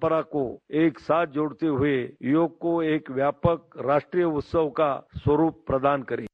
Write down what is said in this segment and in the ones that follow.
परंपरा को एक साथ जोड़ते हुए योग को एक व्यापक राष्ट्रीय उत्सव का स्वरूप प्रदान करें।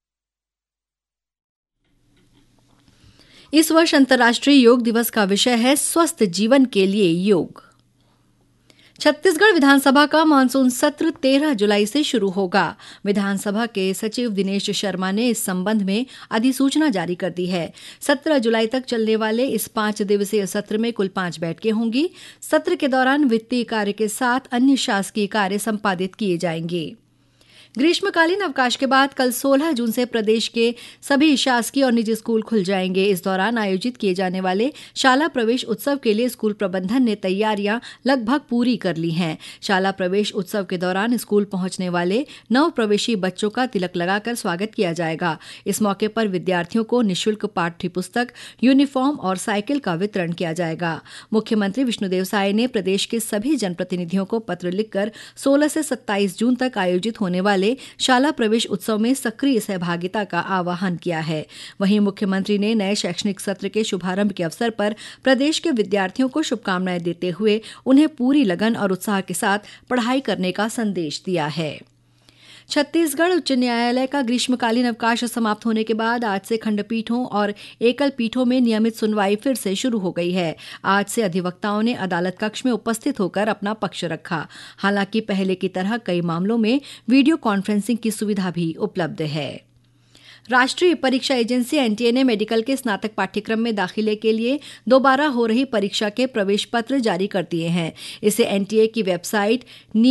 इस वर्ष अंतर्राष्ट्रीय योग दिवस का विषय है स्वस्थ जीवन के लिए योग। छत्तीसगढ़ विधानसभा का मानसून सत्र 13 जुलाई से शुरू होगा। विधानसभा के सचिव दिनेश शर्मा ने इस संबंध में अधिसूचना जारी कर दी है। 17 जुलाई तक चलने वाले इस 5 दिवसीय सत्र में कुल 5 बैठकें होंगी। सत्र के दौरान वित्तीय कार्य के साथ अन्य शासकीय कार्य संपादित किए जाएंगे। ग्रीष्मकालीन अवकाश के बाद कल 16 जून से प्रदेश के सभी शासकीय और निजी स्कूल खुल जाएंगे। इस दौरान आयोजित किए जाने वाले शाला प्रवेश उत्सव के लिए स्कूल प्रबंधन ने तैयारियां लगभग पूरी कर ली हैं। शाला प्रवेश उत्सव के दौरान स्कूल पहुंचने वाले नव प्रवेशी बच्चों का तिलक लगाकर स्वागत किया जाएगा। इस मौके पर विद्यार्थियों को निःशुल्क पाठ्य पुस्तक, यूनिफॉर्म और साइकिल का वितरण किया जाएगा। मुख्यमंत्री विष्णुदेव साय ने प्रदेश के सभी जनप्रतिनिधियों को पत्र लिखकर 16 से 27 जून तक आयोजित होने वाले शाला प्रवेश उत्सव में सक्रिय सहभागिता का आह्वान किया है। वहीं मुख्यमंत्री ने नए शैक्षणिक सत्र के शुभारंभ के अवसर पर प्रदेश के विद्यार्थियों को शुभकामनाएं देते हुए उन्हें पूरी लगन और उत्साह के साथ पढ़ाई करने का संदेश दिया है। छत्तीसगढ़ उच्च न्यायालय का ग्रीष्मकालीन अवकाश समाप्त होने के बाद आज से खंडपीठों और एकल पीठों में नियमित सुनवाई फिर से शुरू हो गई है। आज से अधिवक्ताओं ने अदालत कक्ष में उपस्थित होकर अपना पक्ष रखा। हालांकि पहले की तरह कई मामलों में वीडियो कॉन्फ्रेंसिंग की सुविधा भी उपलब्ध है। राष्ट्रीय परीक्षा एजेंसी एनटीए ने मेडिकल के स्नातक पाठ्यक्रम में दाखिले के लिए दोबारा हो रही परीक्षा के प्रवेश पत्र जारी कर दिए हैं। इसे एनटीए की वेबसाइट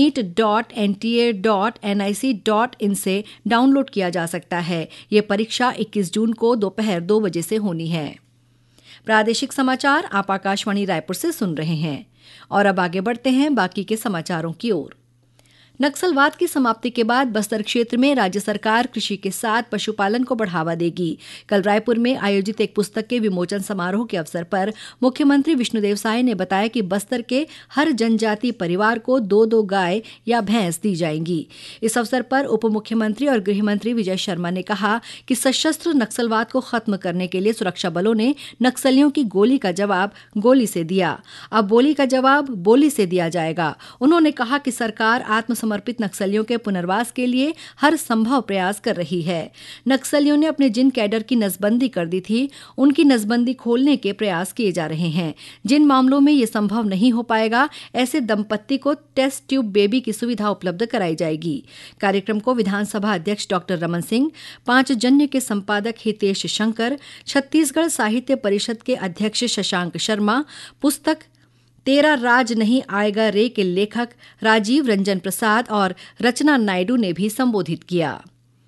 neet.nta.nic.in से डाउनलोड किया जा सकता है। ये परीक्षा 21 जून को दोपहर 2 बजे से होनी है। प्रादेशिक समाचार आप आकाशवाणी रायपुर से सुन रहे हैं और अब आगे बढ़ते हैं बाकी के समाचारों की ओर। नक्सलवाद की समाप्ति के बाद बस्तर क्षेत्र में राज्य सरकार कृषि के साथ पशुपालन को बढ़ावा देगी। कल रायपुर में आयोजित एक पुस्तक के विमोचन समारोह के अवसर पर मुख्यमंत्री विष्णुदेव साय ने बताया कि बस्तर के हर जनजाति परिवार को 2-2 गाय या भैंस दी जाएंगी। इस अवसर पर उप मुख्यमंत्री और गृह मंत्री विजय शर्मा ने कहा कि सशस्त्र नक्सलवाद को खत्म करने के लिए सुरक्षा बलों ने नक्सलियों की गोली का जवाब गोली से दिया। अब बोली का जवाब बोली से दिया जाएगा। उन्होंने कहा कि सरकार समर्पित नक्सलियों के पुनर्वास के लिए हर संभव प्रयास कर रही है। नक्सलियों ने अपने जिन कैडर की नसबंदी कर दी थी, उनकी नसबंदी खोलने के प्रयास किए जा रहे हैं। जिन मामलों में ये संभव नहीं हो पाएगा, ऐसे दंपत्ति को टेस्ट ट्यूब बेबी की सुविधा उपलब्ध कराई जाएगी। कार्यक्रम को विधानसभा अध्यक्ष डॉक्टर रमन सिंह, पांचजन्य के संपादक हितेश शंकर, छत्तीसगढ़ साहित्य परिषद के अध्यक्ष शशांक शर्मा, पुस्तक तेरा राज नहीं आएगा रे के लेखक राजीव रंजन प्रसाद और रचना नायडू ने भी संबोधित किया।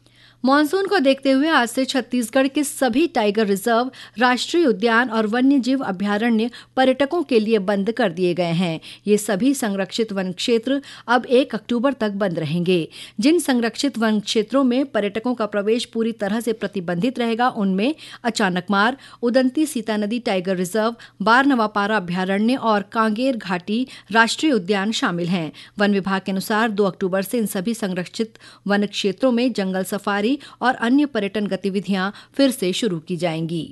मानसून को देखते हुए आज से छत्तीसगढ़ के सभी टाइगर रिजर्व, राष्ट्रीय उद्यान और वन्यजीव अभयारण्य पर्यटकों के लिए बंद कर दिए गए हैं। ये सभी संरक्षित वन क्षेत्र अब 1 अक्टूबर तक बंद रहेंगे। जिन संरक्षित वन क्षेत्रों में पर्यटकों का प्रवेश पूरी तरह से प्रतिबंधित रहेगा, उनमें अचानकमार, उदंती सीता नदी टाइगर रिजर्व, बारनवापारा अभयारण्य और कांगेर घाटी राष्ट्रीय उद्यान शामिल हैं। वन विभाग के अनुसार 2 अक्टूबर से इन सभी संरक्षित वन क्षेत्रों में जंगल सफारी और अन्य पर्यटन गतिविधियां फिर से शुरू की जाएंगी।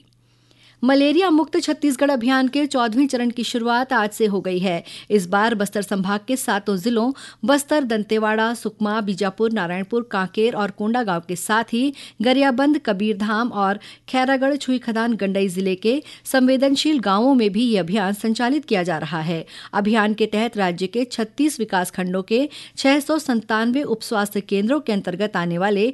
मलेरिया मुक्त छत्तीसगढ़ अभियान के 14वें चरण की शुरुआत आज से हो गई है। इस बार बस्तर संभाग के 7 जिलों बस्तर, दंतेवाड़ा, सुकमा, बीजापुर, नारायणपुर, कांकेर और कोंडागांव के साथ ही गरियाबंद, कबीरधाम और खैरागढ़, छुईखदान, गंडई जिले के संवेदनशील गांवों में भी ये अभियान संचालित किया जा रहा है। अभियान के तहत राज्य के 36 विकासखंडों के 697 उप स्वास्थ्य केंद्रों के अंतर्गत आने वाले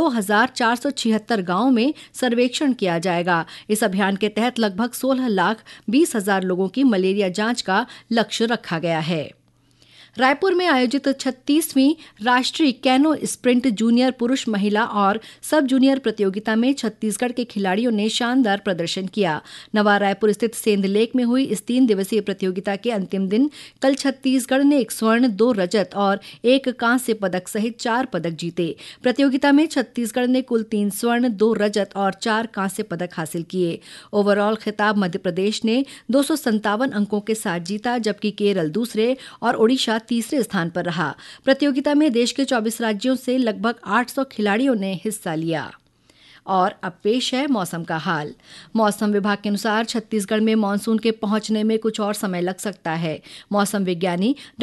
2476 गांवों में सर्वेक्षण किया जाएगा। इस अभियान के तहत लगभग 16,20,000 लोगों की मलेरिया जांच का लक्ष्य रखा गया है। रायपुर में आयोजित 36वीं राष्ट्रीय कैनो स्प्रिंट जूनियर पुरुष, महिला और सब जूनियर प्रतियोगिता में छत्तीसगढ़ के खिलाड़ियों ने शानदार प्रदर्शन किया। नवा रायपुर स्थित सेंध लेक में हुई इस 3 दिवसीय प्रतियोगिता के अंतिम दिन कल छत्तीसगढ़ ने 1 स्वर्ण, 2 रजत और 1 कांस्य पदक सहित 4 पदक जीते। प्रतियोगिता में छत्तीसगढ़ ने कुल 3 स्वर्ण, 2 रजत और 4 कांस्य पदक हासिल किए। ओवरऑल खिताब मध्य प्रदेश ने 257 अंकों के साथ जीता, जबकि केरल दूसरे और ओडिशा तीसरे स्थान पर रहा। प्रतियोगिता में देश के 24 राज्यों से लगभग 800 खिलाड़ियों ने हिस्सा लिया। और अब पेश है मौसम का हाल। मौसम विभाग के अनुसार छत्तीसगढ़ में मानसून के पहुंचने में कुछ और समय लग सकता है। मौसम विज्ञानी